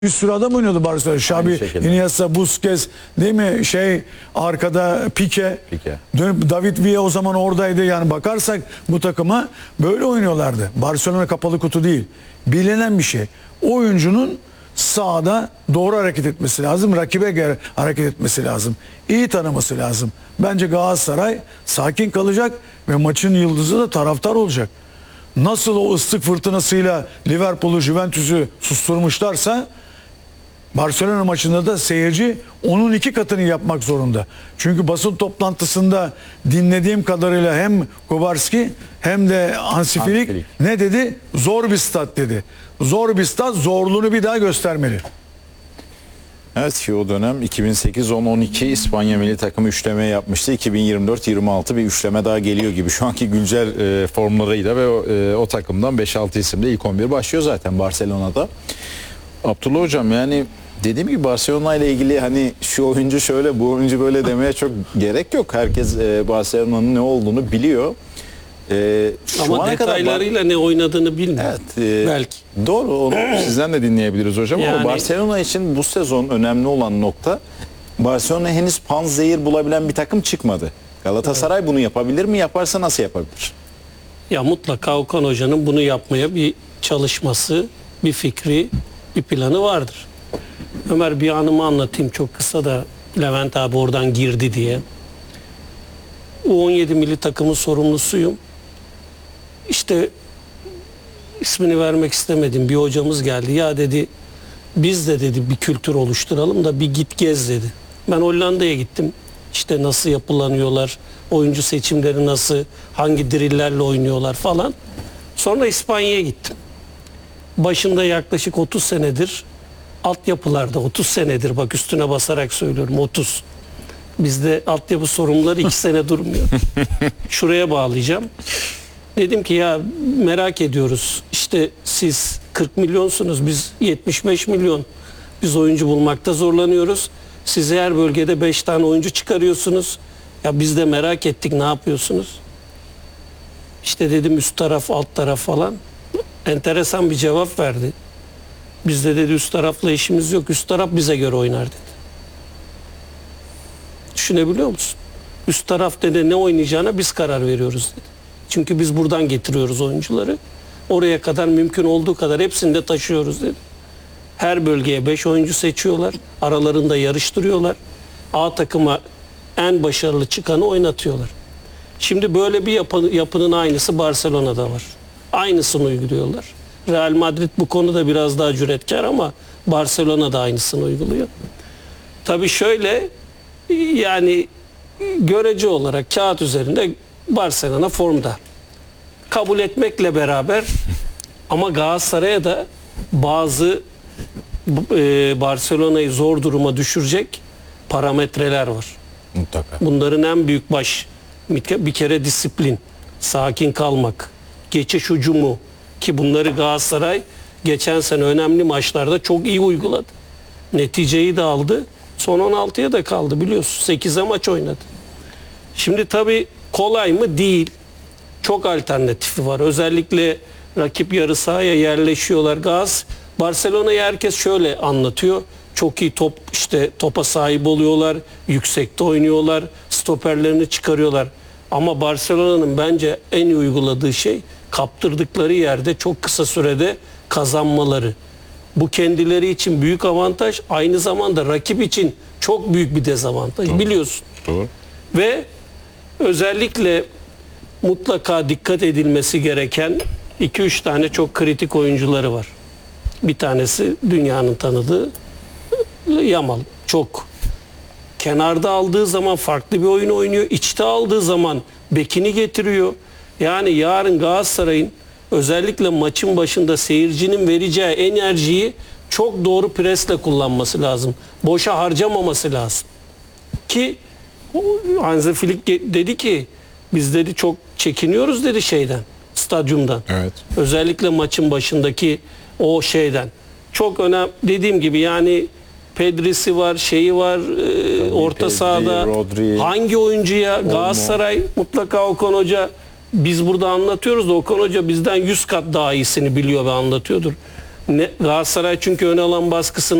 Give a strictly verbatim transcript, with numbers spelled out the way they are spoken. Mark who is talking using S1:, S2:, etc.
S1: Bir sürü adam oynuyordu Barcelona. Xabi, Iniesta, Busquets, değil mi? Şey arkada Pique.
S2: Pique.
S1: David Villa o zaman oradaydı. Yani bakarsak bu takıma böyle oynuyorlardı. Barcelona kapalı kutu değil. Bilinen bir şey. Oyuncunun sahada doğru hareket etmesi lazım. Rakibe göre hareket etmesi lazım. İyi tanıması lazım. Bence Galatasaray sakin kalacak ve maçın yıldızı da taraftar olacak. Nasıl o ıslık fırtınasıyla Liverpool'u, Juventus'u susturmuşlarsa Barcelona maçında da seyirci onun iki katını yapmak zorunda. Çünkü basın toplantısında dinlediğim kadarıyla hem Kubarski hem de Hansi Flick ne dedi? Zor bir stat dedi. Zor bir stat, zorluğunu bir daha göstermeli.
S2: Evet ki o dönem iki bin sekiz on on iki İspanya milli takımı üçleme yapmıştı. iki bin yirmi dört yirmi altı bir üçleme daha geliyor gibi. Şu anki güncel e, formlarıyla ve o, e, o takımdan beş altı isimde ilk on bir başlıyor zaten Barcelona'da. Abdullah Hocam, yani dediğim gibi Barcelona ile ilgili hani şu oyuncu şöyle, bu oyuncu böyle demeye çok gerek yok. Herkes e, Barcelona'nın ne olduğunu biliyor. E, şu
S3: Ama detaylarıyla kadar... ne oynadığını bilmiyor. Evet, e, belki.
S2: Doğru, onu sizden de dinleyebiliriz hocam. Yani... Ama Barcelona için bu sezon önemli olan nokta, Barcelona henüz panzehir bulabilen bir takım çıkmadı. Galatasaray evet. bunu yapabilir mi? Yaparsa nasıl yapabilir?
S3: Ya mutlaka Okan Hoca'nın bunu yapmaya bir çalışması, bir fikri, bir planı vardır. Ömer, bir anımı anlatayım çok kısa da Levent abi oradan girdi diye. U on yedi milli takımın sorumlusuyum. İşte ismini vermek istemedim. Bir hocamız geldi. Ya dedi, biz de dedi bir kültür oluşturalım da bir git gez dedi. Ben Hollanda'ya gittim. İşte nasıl yapılanıyorlar, oyuncu seçimleri nasıl, hangi drillerle oynuyorlar falan. Sonra İspanya'ya gittim. Başında yaklaşık otuz senedir altyapılarda, otuz senedir, bak üstüne basarak söylüyorum, otuz. Bizde altyapı sorumluları iki sene durmuyor. Şuraya bağlayacağım. Dedim ki ya merak ediyoruz. İşte siz kırk milyonsunuz, biz yetmiş beş milyon. Biz oyuncu bulmakta zorlanıyoruz. Siz her bölgede beş tane oyuncu çıkarıyorsunuz. Ya biz de merak ettik, ne yapıyorsunuz? İşte dedim üst taraf, alt taraf falan. Enteresan bir cevap verdi. Bizde dedi üst tarafla işimiz yok. Üst taraf bize göre oynar dedi. Düşünebiliyor musun? Üst taraf dedi ne oynayacağına biz karar veriyoruz dedi. Çünkü biz buradan getiriyoruz oyuncuları. Oraya kadar mümkün olduğu kadar hepsini de taşıyoruz dedi. Her bölgeye beş oyuncu seçiyorlar. Aralarında yarıştırıyorlar. A takıma en başarılı çıkanı oynatıyorlar. Şimdi böyle bir yapı, yapının aynısı Barcelona'da var. Aynısını uyguluyorlar. Real Madrid bu konuda biraz daha cüretkar ama Barcelona da aynısını uyguluyor. Tabii şöyle, yani görece olarak kağıt üzerinde Barcelona formda. Kabul etmekle beraber ama Galatasaray'a da bazı e, Barcelona'yı zor duruma düşürecek parametreler var.
S2: Mutlaka.
S3: Bunların en büyük baş bir kere disiplin, sakin kalmak, geçiş hücumu, ki bunları Galatasaray geçen sene önemli maçlarda çok iyi uyguladı. Neticeyi de aldı. Son on altıya da kaldı biliyorsun. sekize maç oynadı. Şimdi tabii kolay mı? Değil. Çok alternatifi var. Özellikle rakip yarı sahaya yerleşiyorlar. Gaz, Barcelona'yı herkes şöyle anlatıyor. Çok iyi top, işte topa sahip oluyorlar. Yüksekte oynuyorlar. Stoperlerini çıkarıyorlar. Ama Barcelona'nın bence en iyi uyguladığı şey kaptırdıkları yerde çok kısa sürede kazanmaları. Bu kendileri için büyük avantaj, aynı zamanda rakip için çok büyük bir dezavantaj. Doğru. Biliyorsun.
S2: Doğru.
S3: Ve özellikle mutlaka dikkat edilmesi gereken iki üç tane çok kritik oyuncuları var. Bir tanesi dünyanın tanıdığı Yamal. Çok. Kenarda aldığı zaman farklı bir oyun oynuyor. İçte aldığı zaman bekini getiriyor. Yani yarın Galatasaray'ın özellikle maçın başında seyircinin vereceği enerjiyi çok doğru presle kullanması lazım. Boşa harcamaması lazım. Ki Hansi Flick dedi ki biz dedi çok çekiniyoruz dedi şeyden, stadyumdan.
S2: Evet.
S3: Özellikle maçın başındaki o şeyden. Çok önemli, dediğim gibi yani Pedri'si var, şeyi var, e, orta Pedri, sahada
S2: Rodri,
S3: hangi oyuncuya Olmo. Galatasaray mutlaka Okan Hoca, biz burada anlatıyoruz da Okan Hoca bizden yüz kat daha iyisini biliyor ve anlatıyordur. Ne, Galatasaray çünkü ön alan baskısını